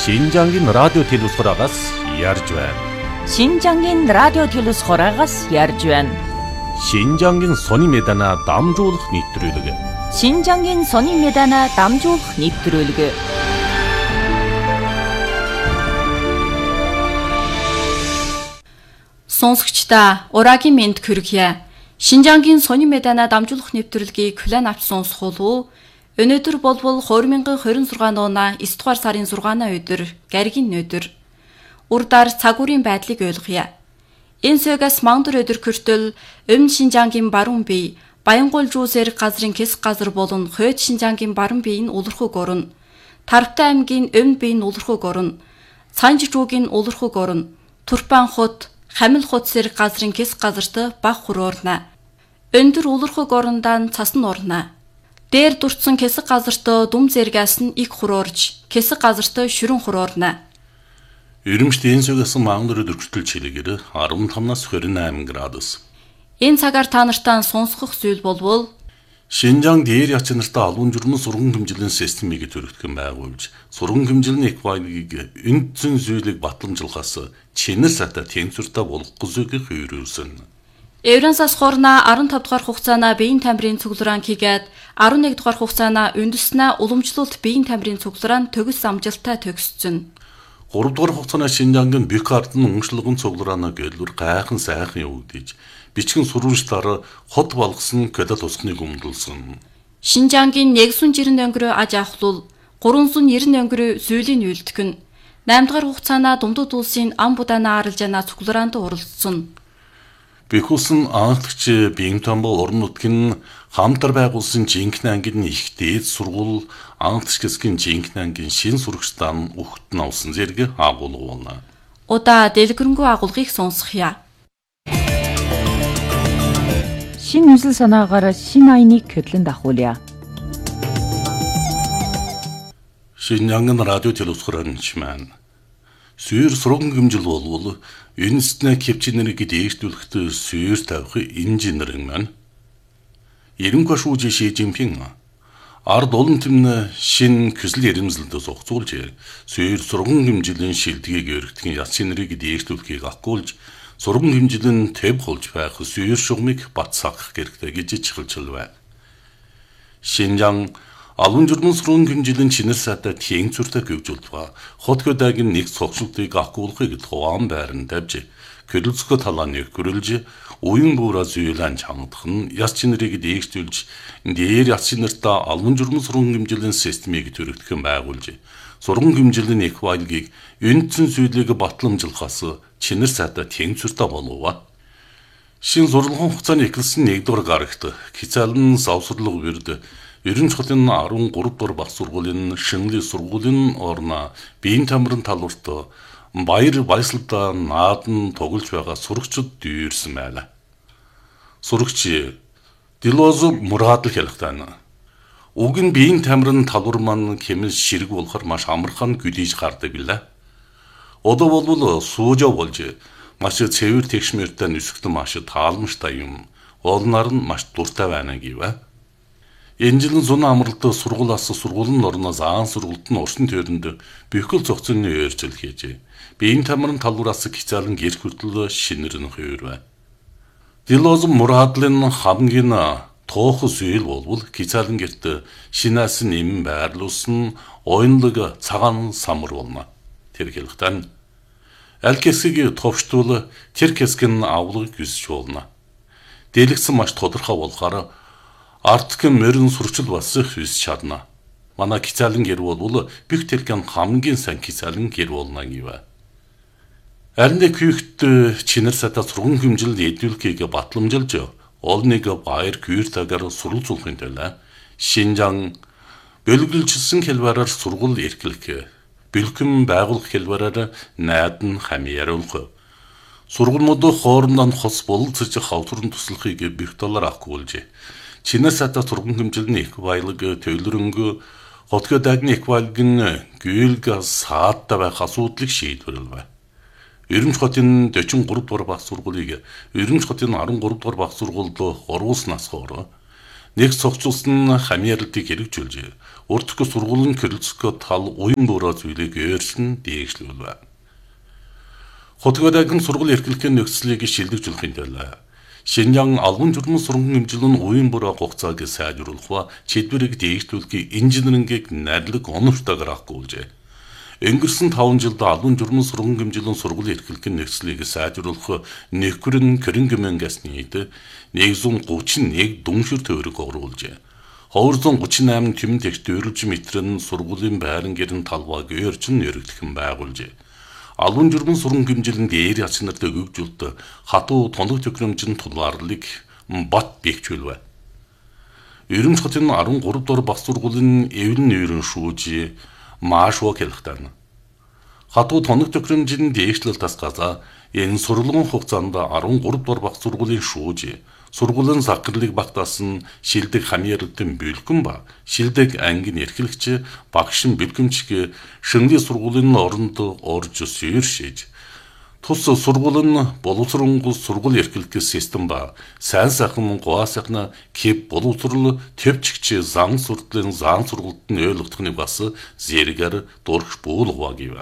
신장긴 라디오 телевизорагаас ярьж байна. 신장긴 라디오 телевизорагаас ярьж байна. 신장긴 сони медана дамжуулах нэвтрүүлэг. 신장긴 сони медана дамжуулах нэвтрүүлэг. Сонсогчдаа ураагийн мэнд хүргье. Шинжангийн сони медана дамжуулах нэвтрүүлгийг хүлээн авч сонсох уу? Өнөөдөр болбол 2026 оны 9 дугаар сарын 6-ны өдөр Гаригийн өдөр. Урдаар цагуурийн байдлыг ойлгоё. Энэ сөгөөс мангар өдөр хүртэл өмнө Шинжангийн баруун бие, Баянгуул жүүсээр газрын хэсэг газар болон Хойд Шинжангийн баруун бие нь улархуг орно. Тарвтай аймгийн өмнө бие нь улархуг орно. Цанж жүүгийн улархуг орно. Турпан хот, Хамил хот зэрэг газрын хэсэг газарт баг хур орно. Өндөр улархуг орондоо цас нь орно. Дээр дурдсан хэсэг газарт дүм зэргээс нь их хур орж, хэсэг газарт шүрэн хур орно. Ирэмжт энэ сөгөөс мангар өдөр хүртэл чилээгэр 15-наас 28 градус. Энэ цагаар та нартаа сонсгох зүйл болвол Шинжаан дээр яч нартай албан журмын сурган хэмжээний системийг төрөгдгөн байгуулж, сурган хэмжээний эквайныг үндсэн зүйлийг батламжуулахаас чинэр сата тэнцвэртэй болох гэзүүг хөвөрүүлсэн. Еврансаас хорна 15 дугаар хугацаана биеийн тамирын цуглараан хийгээд 11 дугаар хугацаана үндэснэ уламжлалт биеийн тамирын цуглараан төгс амжилттай төгссөн. 3 дугаар хугацаана Шинжаангийн бих ардны уншлагын цуглараана гэлүр гайхан сайхан явагдаж, бичгэн сурвалжлаар хот болгосон кодол усхныг өмдүүлсэн. Шинжаангийн нэгсэн жирэн өнгөрөө аж ахлуул 390 өнгөрөө зүйлийн үйлдэх нь 8 дугаар хугацаана Думдуд улсын ам будаана арилж яна цуглараанд оролцсон. Бихүүлсэн анхдагч биеийн тамбо орон нутгийн хамтар байгуулсан жинхэнэ ангид их дээд сургууль анхдагч хэсгийн жинхэнэ ангийн шин сурагчдаа ухт нь авсан зэрэг агуулгуулна. Удаа дэлгэрэнгүй агуулгыг сонсхъя. Шин үнсэл санаагаар шин айныг хөдлөн дахуулъя. Шинжаангийн радио телевизорын чимэн. Сүйр сурган хэмжил болвол үнэстнэ кепчинэрийг дээшлүүлэхдээ сүйр тавих инженерин маань. Ерөнхий шүүжи Ши Жинпин ард олон тэмнэ шин көсөл ярэмсэлдээс огцуулж сүйр сурган хэмжилийн шилдгийг өргөдгөн ячнэрийг дээшлүүлэхийг агуулж сурган хэмжилэн төв болж байх сүйр шугмыг бат сагах хэрэгтэй гэж чиглэлвэ. Шинжаан албан журмын сурган хэмжилэн чинэр сата тэнцвэртэй хөгжүүлдэг. Хот хөдөөгийн нэг цогцлтыг агуулгыг тухайн байранд тавьж, көлөлцгөө талааны хөрөлж, уян буураа зөөлөн чангадах нь яс чинэрийг дээшлүүлж, дээр яс чинэртээ албан журмын сурган хэмжилэн системийг төрөгдгөн байгуулж, сурган хэмжилэн эквайлгийг үндсэн зүйлийг батламжуулахаас чинэр сата тэнцвэртэй болов. Шин сурлагын хугацааны эхэлсэн 1 дугаар гарагт хязаалн савсарлаг бэрд Ерөн чухлын 13 дугаар баг сургуулийн шинэлийн сургуулийн орно биеийн тамирын талбарт баяр баясгалдаа наадан тоглож байгаа сурагчид дүүрсэн байна. Сурагч Дилоз Мурад хэлэхдээ уг нь биеийн тамирын талбар маань хэмэс ширэг болохоор маш амархан гүлийж гардаг билээ. Одоо болвол суужа болж маш цэвэр тэгшмэртэй нүсгтэн маш таалмаштай юм. Олнаар нь маш дуртай байна гэвэ. Энэ жилийн зун амралтад сургуулиас сургуулийн орноос аан сургуульд нь урсан төрөнд бөхөл зохицны өөрчлөл хийжээ. Биеийн тамирын талбараас хязаалан гэр хүртэл шинэрэн хувирвэ. Дилоз Мурадлын хамгийн тоох зүйл болвол хязаалан гэрт шинээс нэм байрлуулсан ойнлог цагаан самар болно. Тэр хэлэхдээ аль хэсгийг товчтуул тэр хэсэг нь авлагыг үсч болно. Дэлгэцэн маш тодорхой болохоор Арткен мөрөн сурчил бас хүс чадна. Манай хязаалан гэр бол бүх тэрхэн хамгийн сайн хязаалан гэр болно гэвэ. Харин күйхт чинэр сата сурган хэмжил эдүүлэхийг батламжилж олныг баяр гүйр тагаар суралцуулахын тулд Шинжаан бөлгөлжсөн хэлбэрээр сургууль эрхлэх, бэлгэм байгуулах хэлбэрээр найдан хамьяруулах. Сургуулиуд хоорондоо хос бололцож хавтурын туслахыг бих доллар агуулж чинэр сата сурган хэмжилний эквайлыг төлөрөнгө хотгодагны эквайлгийн гүйлг сааттай байх асуудлыг шийдвэрлэв. Ерөнхий хотын 43 дугаар баг сургуулийг Ерөнхий хотын 13 дугаар баг сургуульд оруулснаас хойш Нэг цогцолсон хамьяарлтыг хэрэгжүүлжээ. Уртх сургуулийн кириллицк тал уян буураа зүйлийг өөрчлөн дээшлүүлвэ. Хотгодагийн сургууль эрхлэхийн нөхцөлийг шилжүүлэхийн тулд Шинжаан албан журмын сургууль хэмжлэн уян буураа хугацааг сайжруулах, чиглэлийг дээшлүүлэхийг инженерингийг найрлаг оновчтойгоор агуулжээ. Өнгөрсөн 5 жилд албан журмын сургууль хэмжлэн сургууль эрхлэхийн нөхцөлийг сайжруулах нөхрөн кэрэнгэмен гэсний нийт 131 дүншир төгрөг оруулжээ. 238 түмэн тэгш 400 метрэн сургуулийн байран гэрэн талбайг өөрчн өргөдөхөн байгуулжээ. Албан журмын сургууль хэмжлэн дээр ачнартай өгүүлэлт хатуу тоног төхөөрөмжийн тулгаарлыг бат бэхжүүлвэ. Эрдэмч хотын 13 дугаар баг сургуулийн эвлэн нэрэн шүүж маашва хэлхтэн. Хатуу тоног төхөөрөмжийн дээшлэл тасгаза энэ сургуулийн хугацаанд 13 дугаар баг сургуулийн шүүж сургуулийн захирлыг багтаасан шилдэг хамьяарлтын бэлгэн ба шилдэг ангийн эрхлэгч багшин бэлгэмчг шингийн сургуулийн оронд орж сүйршиж тус сургуулийн боловсронгол сургууль эрхлэх систем ба сайн сайхан гоасахна кеп боловсрол төвчгч зан сурдлын зан сургуульд нь ойлгохны бас зэрэгээр дургш буулгав гэв.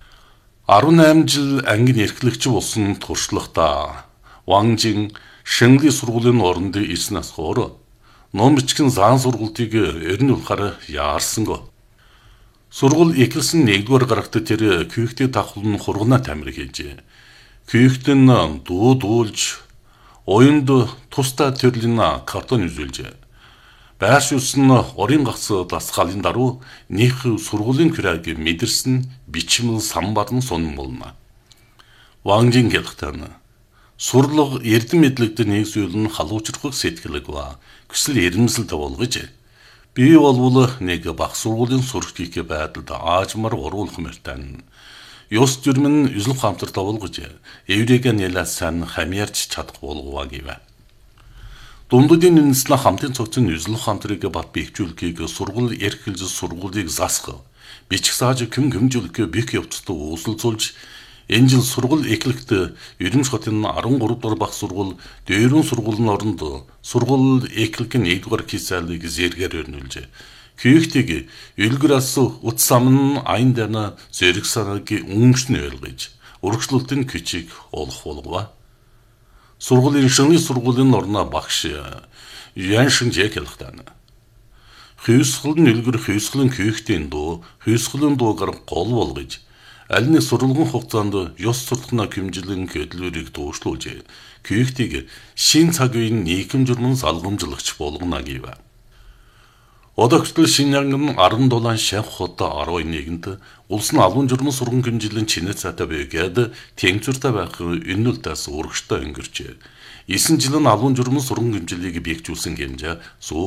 18 жил ангийн эрхлэгч болсон туршлагатай Ванжин Шингийн сургуулийн оронд ирснээс хойш номчгийн зан сургалтыг эрнүүлэхээр яарсангүй. Сургууль эхэлсэн 1-р гарагт тэр күйхтэй давхлан хургана тамир хийжээ. Күйхтэн дуулж оюунд тустай төрлийн картон үзүүлжээ. Байрш үсэн орын гац дасгалын даруй нэх сургуулийн küräгийг мэдэрсэн бичмэл самбарн сонн болно. Ванжин гэлхтэн сурлаг эрдэм мэдлэгт нэгсүүл нь халуучрах сэтгэлэг ба хүсэл эрмэлзэлд болгож бий болвол нэг баг сургуулийн сургалтын байдалд аажмар оруулах мөртэн ёс журмын үзлэх хамтар тавуулгаж эврэг нэлээс сан хамьярч чадах болгоо гэв. Дундуудын үндэслэн хамтын цогцын үзлэх хамтрыг бат бэхжүүлэхийг сургууль эрхэлж сургуулийг засах бичих сааж хэмжүүлэх бих явцад uusulzуулж энэ жил сургууль эхлэхэд Эрдэмч хотын 13 дугаар баг сургууль дээрүүн сургуулийн оронд сургууль эхлэхийн 1-р кисалыг зэргээр өрнүүлжээ. Күйхтийг элгэрас утсам айн дэна зэрэг санааг өмшнө ойлгож урагшлалтын кичиг олох болгоо. Сургуулийн шингийн сургуулийн орно багш Яншин Жекэлхтан. Хүйсгэлэн элгэр хүйсгэлэн күйхтийн дуу хүйсгэлэн дуугаар гол болгож аль нэг сургуулийн хугацаанд ёс суртахна хэмжлэн хөдөлгөөрийг дуушлуулж күйхтийг шин цаг үеийн нийгэм журмын залгамжлагч болгоно гэв. Одоогтол Шинжаан 17 шанх хот 11-нд улс нь албан журмын сургууль хэмжлэн чинээ цаатай байгаад тэнцвэртэй байх өнөөлтөөс урагштай өнгөрчээ. 9 жил нь албан журмын сургууль хэмжлэгийг биегжүүлсэн гэмжээ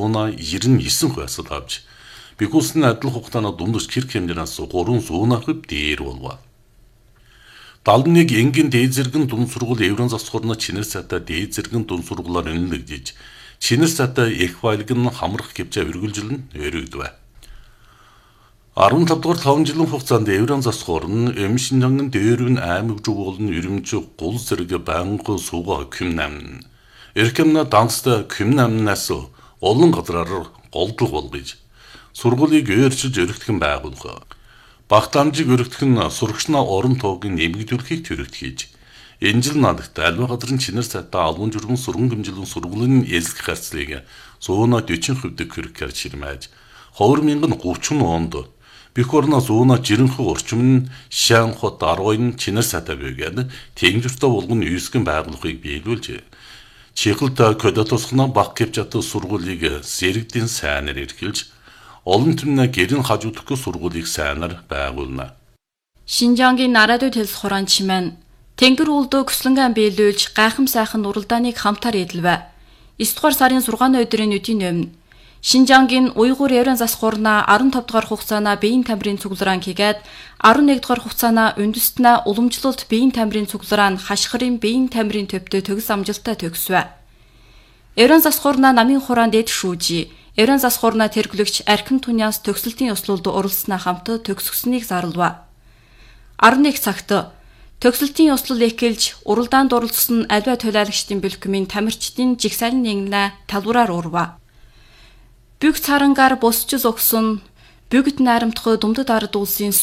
199 хувьсад авч Бикусны адил хугацааны дундаж хэрэг хэмжээс 300% дээр болов. 71 энгийн дээд зэргийн дунд сургууль Еврон засхорны чинэр цаатай дээд зэргийн дунд сургуулиар үнэлэгдэж чинэр цаатай их байлг нь хамрах гэвчээ өргөлжлөн өргөдвэ. 15 дугаар 5 жилийн хугацаанд Еврон засхор нь Шинжаан дээрвэн аймаг жуулн өрөмж гул зэрэг байнга суугаа кюмнам. Эркэмна данстай кюмнамнаас олон газраар голдол болгож сургуулийг өөрчилж өргөдөх нь байгуулга. Багтаамжийг өргөдөх нь сурагчнаа орон туугийн нэмэгдүүлэхийг төрөгт хийж. Энэ жил надад альва газрын чинэр цаатай албан журмын сургууль хэмжлэн сургуулийн эзлэх харцлыг 140% хүргэхээр ширмээж 2030 онд бих орно 160 орчим нь Шан хот 10 чинэр цаатай байгаад тэнгэртэй болгон үйсгэн байгууллагыг биелүүлжээ. Чихэлт кодотосхна баг гэвчат сургуулийг зэрэгдийн сайнаар эрхэлж олон түмнэ гэрэн хажуудахгүй сургуулийг сайнаар байгуулна. Шинжаангийн нарадуу төлс хураан чимэн тэнгэр үлдөө көслөнгөн биелүүлж гайхам сайхан уралдааныг хамтаар эдэлвэ. 9 дугаар сарын 6 өдрийн нүдийн өмнө Шинжаангийн уйгуур Еврон засхуурна 15 дугаар хугацаана биеийн тамирын цуглараан хийгээд 11 дугаар хугацаана үндэстнэ уламжлалт биеийн тамирын цуглараан хашхарын биеийн тамирын төвдөө төгс амжилттай төгсвэ. Еврон засхуурна намын хураанд эд шүүжи Еврон засхуурна тэрглэгч архим түняас төгсөлтийн ёслолд уралдаснаа хамт төгсгснийг зарлав. 11 цагт төгсөлтийн ёслол эхэлж уралдаанд оролцсон альва туйлаалагчдын бэлтгэмийн тамирчдын жигсаалын нэгнэ талбараар урва. Бүг царангаар босч зогсон бүгд найрамдах думдад ард улсын